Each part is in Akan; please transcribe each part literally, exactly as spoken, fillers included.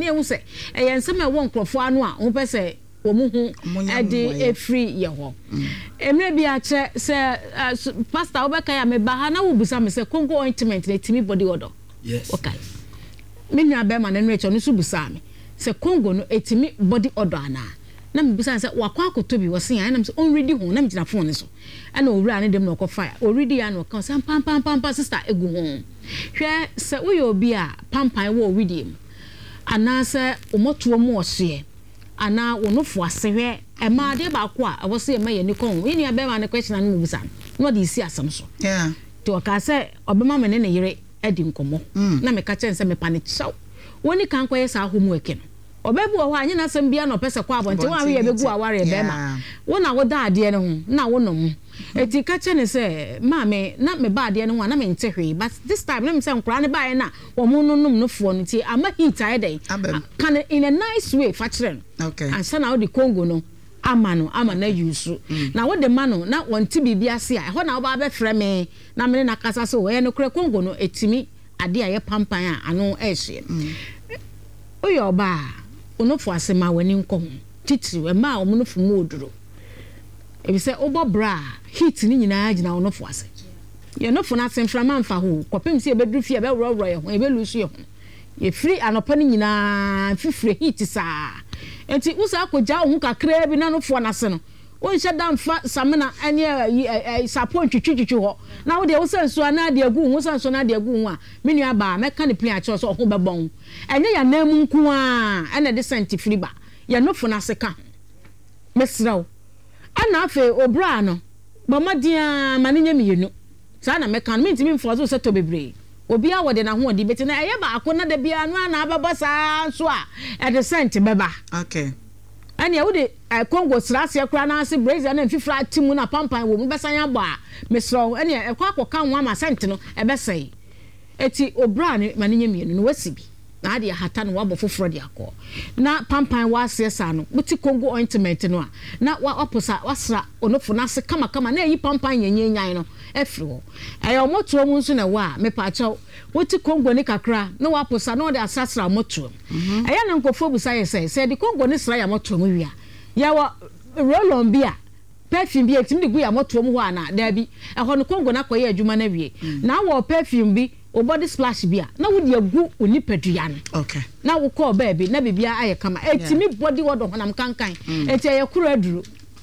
ne hu se e yensem e wo nkrofo anu a wo pese wo mu hu e de e free ye ho emre bi a che se pastor obeka ya me ba ha na wo busa me se Congo ointment na timi body odor yes okay me nua be ma na no echo no su busa me se Congo no etimi body odor ana na me busa se wakwa akoto bi wo se ya na me se on ready ho na me gina phone so ana owura ne dem no ko fire o ready ya no kan se pam pam pam pam sister egu ho hwe se wo yo bi a pampan wo ready mu ana se omoto mu ose ana wonofo asehwe e ma de ba ko a wo se e ma ye ni kon we ni abe ma ne question na mu busa no de isi asam so yeah to ka se obema me ne ne yere edi nkomo na me ka chen se me pane chaw woni kan ko ye sa homu eke no obebu wo anya na sem bia no pese kwa abonte wa we ye begu aware e be ma wona wo da ade ne ho na wo nom eti ka chen se ma me na me ba ade ne ho na me ntehwe but this time na me se nkura ne ba ye na wo mu no nom no fo no ti ama heat ai dey can in a nice way fa chere okay and sana wo di Congo no amano ama na yusu na wo de mano na wonti bibia se a ho na wo ba be frɛ me na me na kasa so we no kure Congo no etimi ade aye pampan a ano ehye oyo ba onofo asema wani nko titiri we ma omonofo mu oduro ebi se obo bra heat ni nyina agina onofo ase ye nofo na semframa mfa ho kopem se ebedru fie be wrowro ye ho ebe lusu ye ho ye free anopa ni nyina fifre heat sa enti usa akoja ohun kakra bi na nofo na se no won hye damfa samena anye sapon twitwitwi ho na wo de wo sanso ana de agu wo sanso na de agu ho a menua ba meka ne plan a cho so ho bebon enye ya namu nku a ene de senti friba ya nofo na se ka mesrawo ana afa obra no bamadia manenya miyenu sa na meka no mentimi mfo so seto bebre obi a wode na ho odi beti na eye ba akona da bia no na ababa sa so a e de senti beba okay ani awude Congo srase akura na ase brazier na mfifra timu na pampan wo mu besan ya ba mesro ani ekwa akoka nwa ma sent no ebesai eti obra ne manenya mienu no wasibi na ade hata no wabo foforo de akọ na pampan wa ase sa no muti Congo ointment no a na wa oposa wasra onofo na ase kama kama na yi pampan yenye nyan no efri ho ayo moto mu nso na wa me pa chaw woti Congo ni kakra na wa posa na de asasra moto aya na nkofo busa ye se se di Congo ni sra ya moto mu wia ya wa rolon bia perfume bi etim de gu ya moto mu ho ana da bi e ho no Congo na koye adwuma na wie na wo perfume bi o body splash bia na wo de agu onipadua no okay na wo call baby na bibia aye kama etimi body wodo honam kankan eti aye kura aduru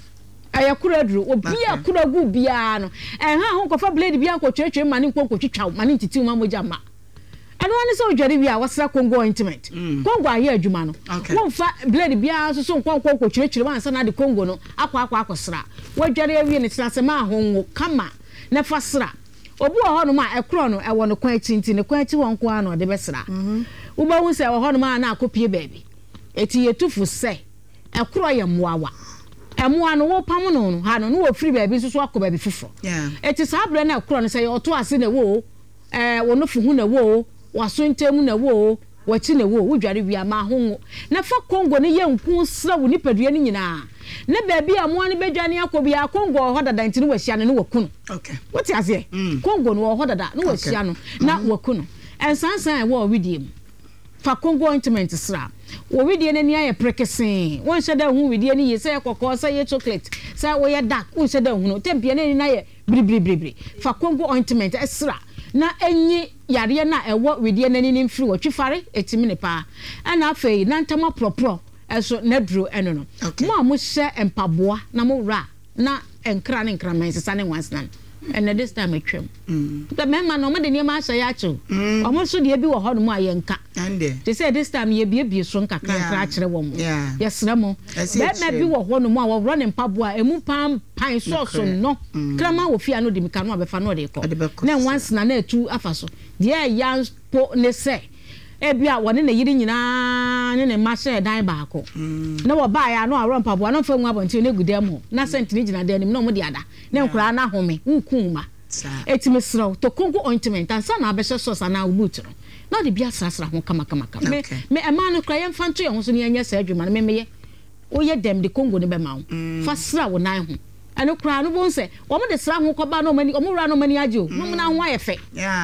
aye kura aduru obi akura gu bia no eh ha ho kofa blade bia ko twetwe mane nko ko twitwa mane ntiti ma moja ma eno ani so dware bia wasra Congo ointment Congo aye adwuma no won fa blade bia so so nko nko ko twetwe ma ansa na de Congo no akwa akwa akosra wo dware awie ne tsase ma ho kama na fa sra obu ho no ma ekro no e wo no kwa tinti ne kwa ti won kwa no de besra wo ba hu se wo ho no ma na akopie baby eti yetufu se ekro ye moawa emoa no wo pam no no ha no no wo free baby so so akọ baby fufuro yeah eti sabre na ekro no se oto ase na wo eh wo no fu hu na wo waso ntemu na wo wachi na wo wo dware bia ma ho na fa Congo ne ye nku sra wo nipadua ni nyina ne baby amoa ne bedwane akobia Congo ho dada ntini wahia no wo kunu okay what you say Congo no ho dada no wahia no na wo kunu ensansan wo widiem fa Congo ointment sra wo widie ne nia ye prekesen won hyeda hu widie ne ye say kokko say ye chocolate say wo ye dark won hyeda hu no tempie ne na ye bribribribri fa Congo ointment sra na enyi yare na ewo widie ne ni mfiri wo twifare etimi ne pa ana afei na ntama propro eso na duro eno no mo a mo hye empaboa na mo wra na enkra ne nkra men sesa ne wansnan and this time atwam the memma no mo de ne ma hye ya chu o mo so de bi wo ho no mo ayenka ande they say this time ye bie bie so nkaka nkra kire wo mo yesra mo be bi wo ho no mo a wo wra ne empaboa emu pam pan so so no krama wo fia no de mika no abefa no de ko na wansna na atu afaso de ya po ne say ebia wone ne yiri nyina ne ne mashe dan baako na wo ba ya no arompa bo no fa mu abonti ne gudam ho na sent ne gina dan nim no mo de ada ne nkura na home nkunma etime sraw to Congo ointment ansa na abehye sauce na ubutro na de bia srasra ho kama kama kama me me ema no kra yem fanto ye ho so ne anya sa adwuma no me meye o ye dem de Congo ne be ma ho fa sra wo nan ho eno kra no bo nse wo mo de sra ho ko ba no mani o mo wura no mani agye o mo na ho ayefe yeah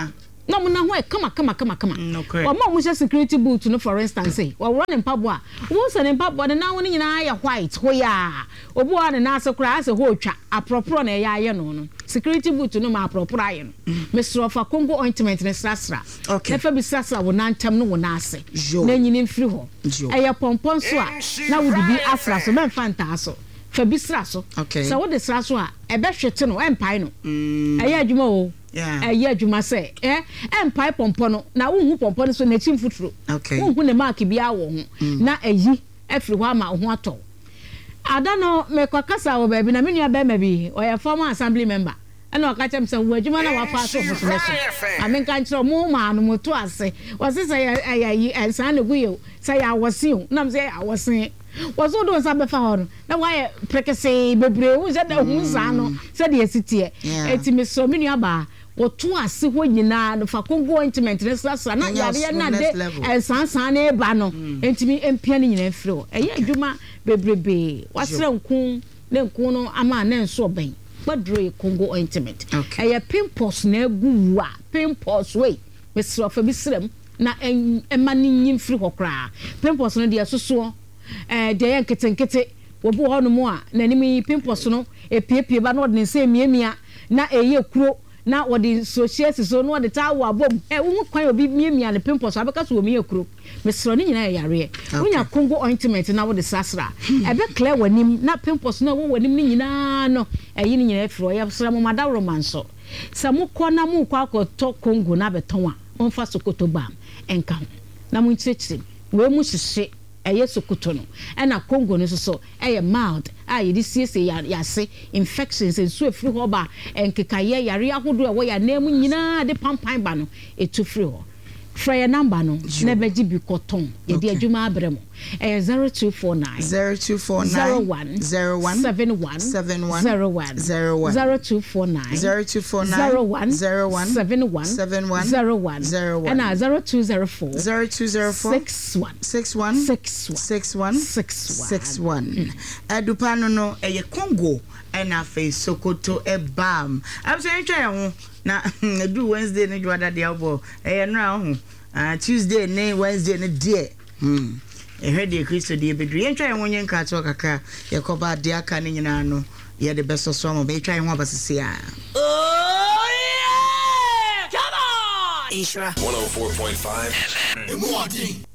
no mo na ho e kama kama kama kama o ma mo security boot no for instance say wo run mpabo a wo se ne mpabo na wo ni nyina ya white ho ya obu a ne na asokura ase ho twa apropro na ya aye no no security boot no ma apropro aye no Mister fa Congo ointment ne srasra na fa bi srasra wo na ntam no wo na ase na nyini mfiri ho eye pompon so a na wo bibi asra so men fanta so fa bi sra so so wo de sra so a e be hwete no empai no eye adwuma o yeah eye adwuma se eh empai pompon no na wo hu pompon so na chimfuturo wo hu ne mark bia wo ho na eyi afiri ho ama ho ato ada no me kwakasa wo ba bi na me nua ba ma bi o ya former assembly member ana okachem se wo adwuma na wa fa so so so amen kan kiro mo ma no moto ase wo se se ya yi ensan ne guyo se ya wose o na me se ya wose wo so do sa be fa ho na wa ye prekese bebre wo se da hu sa no se de asitie eti me so me nua ba wo to ase ho nyina no fa Congo ointment ne sasa na yare na de ensan san na eba no entimi empia ne nyina firi o eye adwuma bebrebe wasra nkun ne nkun no ama na enso ben badro Congo ointment eye pimples na egu wa pimples we mesro fa bi srem na ema ne nyim firi hokra pimples no de asoso eh de ye nketenkete wo bo ho no mo a na nim pimples no epiepie ba no de nse miemia na eye kuro na wodi society so no de ta wa bom e wo kwan obi miemia ne pimples abeka so wo mi ekuro mesro ni nyina yare unya Congo ointment na wodi sasra e be clear wanim na pimples na wo wanim ni nyina no e yi ni nyina efro ya sra mo mada romanso sa mo kɔ na mo kɔ akɔtɔ Congo na beton a onfa sokoto bam enka na mo nkyekire we mu hyehe eye sokoto no e na Congo no so so eye mild a ye di siese ya ya se infections enso efiri ho ba enkekaye yare ahodo e wo ya na mu nyina de pampan ba no etu firi ho Fraya number no na beji bi koton ye di adwuma abremo eh zero two four nine zero two four nine zero one zero one seven one seven one zero one zero one zero two four nine zero two four nine zero one zero one seven one seven one zero one zero one and zero two zero four zero two zero four six one six one six one six one six one Edupano no eye Congo ena fe Sokoto e bam am say ntwa ho na do Wednesday ne dwada de abo eye no ho Uh, Tuesday ne Wednesday ne die hmm e hede Kristo die bedru ye ntwa ye wonye nka to kaka ye koba de aka ne nyina no ye de beso so mo be twa ye ho abasese a oh yeah come on Isra one oh four point five